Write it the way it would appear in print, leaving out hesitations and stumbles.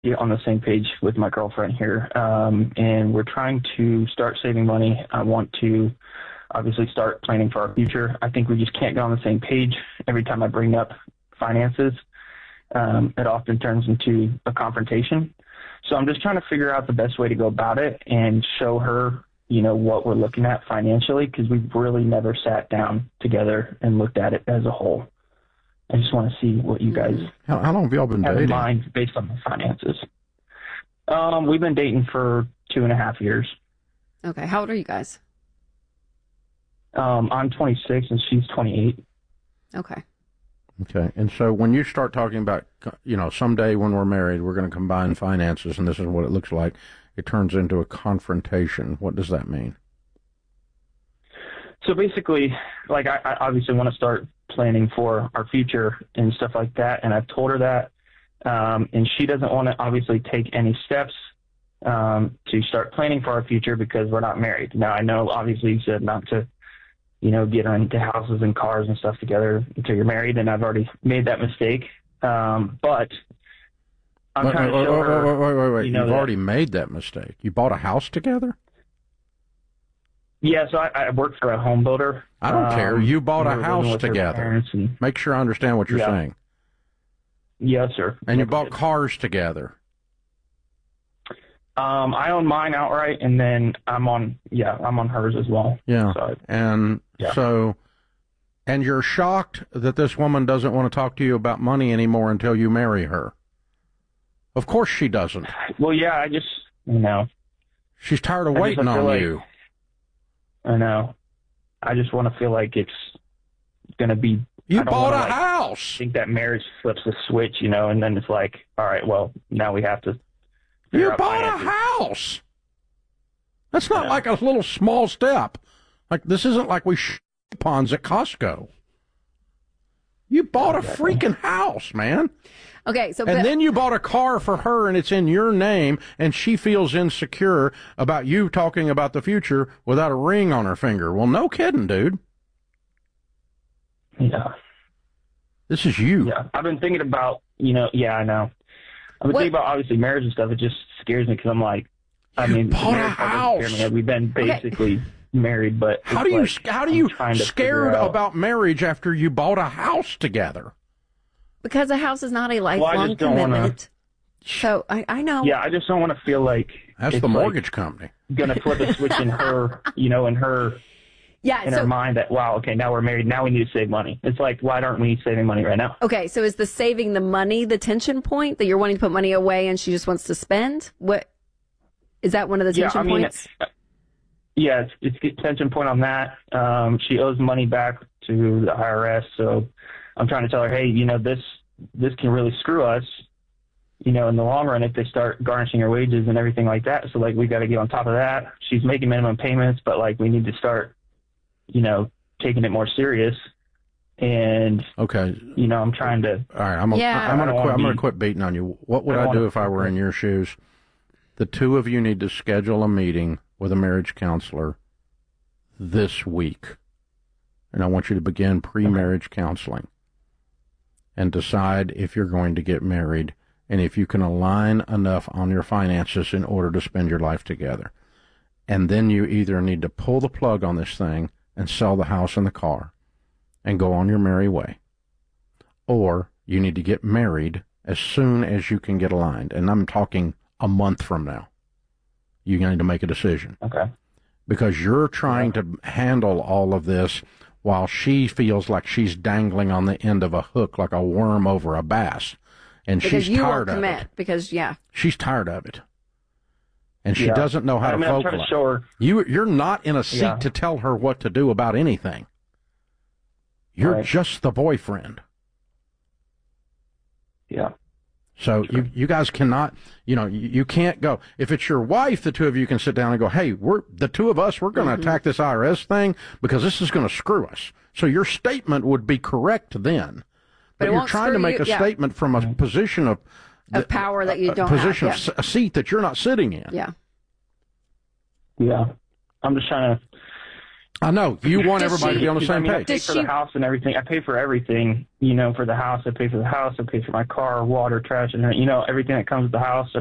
get on the same page with my girlfriend here, and we're trying to start saving money. I want to obviously start planning for our future. I think we just can't get on the same page. Every time I bring up finances, it often turns into a confrontation. So I'm just trying to figure out the best way to go about it and show her, what we're looking at financially, because we've really never sat down together and looked at it as a whole. I just want to see what you guys how long have y'all been have dating? in mind based on the finances. We've been dating for 2.5 years. Okay. How old are you guys? I'm 26 and she's 28. Okay. Okay. And so when you start talking about, someday when we're married, we're going to combine finances and this is what it looks like, it turns into a confrontation. What does that mean? So basically, I obviously want to start planning for our future and stuff like that. And I've told her that. And she doesn't want to obviously take any steps to start planning for our future because we're not married. Now, I know obviously you said not to, get into houses and cars and stuff together until you're married. And I've already made that mistake. But I'm trying to show her. Wait. You've already made that mistake. You bought a house together? Yeah, so I work for a home builder. I don't care. You bought a house together. Make sure I understand what you're saying. Yes, sir. And you bought cars together. I own mine outright, and then I'm on hers as well. Yeah. So, and you're shocked that this woman doesn't want to talk to you about money anymore until you marry her. Of course she doesn't. Well, yeah, I just, she's tired of waiting on you. I know. I just want to feel like it's going to be. You bought a house. I think that marriage flips the switch, and then it's like, all right, well, now we have to. You bought a house. That's not like a little small step. Like, this isn't like we coupons at Costco. You bought a freaking house, man. Okay, so and then you bought a car for her, and it's in your name, and she feels insecure about you talking about the future without a ring on her finger. Well, no kidding, dude. Yeah. This is you. Yeah, I've been thinking about, I know. I've been thinking about, obviously, marriage and stuff. It just scares me because I'm like, bought a house. We've been basically married, but how do you scared about marriage after you bought a house together? Because a house is not a lifelong commitment. So I know. Yeah, I just don't want to feel like that's the mortgage company going to flip a switch in her, in her. Yeah, in our mind that, wow, okay, now we're married, now we need to save money. It's like, why aren't we saving money right now? Okay, so is the saving the money the tension point, that you're wanting to put money away and she just wants to spend? What is that one of the tension points? Yeah, it's a tension point on that. She owes money back to the IRS, so I'm trying to tell her, hey, this can really screw us, in the long run if they start garnishing her wages and everything like that. So, we got to get on top of that. She's making minimum payments, but, we need to start taking it more serious. And okay, I'm trying to. All right, I'm gonna quit beating on you. What would I do if I were in your shoes? The two of you need to schedule a meeting with a marriage counselor this week, and I want you to begin pre-marriage counseling and decide if you're going to get married and if you can align enough on your finances in order to spend your life together. And then you either need to pull the plug on this thing and sell the house and the car and go on your merry way, or you need to get married as soon as you can get aligned. And I'm talking a month from now. You need to make a decision. Okay. Because you're trying to handle all of this while she feels like she's dangling on the end of a hook like a worm over a bass. And because she's tired of commit, it. Because, she's tired of it. And she doesn't know how to vocalize. I'm trying to show her. You're not in a seat to tell her what to do about anything. You're just the boyfriend. Yeah. So you guys cannot, you can't go. If it's your wife, the two of you can sit down and go, hey, we're going to attack this IRS thing because this is going to screw us. So your statement would be correct then. But you're trying to make a statement from a position of power that you don't position have. Of a seat that you're not sitting in. Yeah. Yeah. I'm just trying to. I know. You want everybody to be on the same page. I pay for the house and everything. I pay for everything, for the house. I pay for the house. I pay for my car, water, trash, and, everything that comes with the house.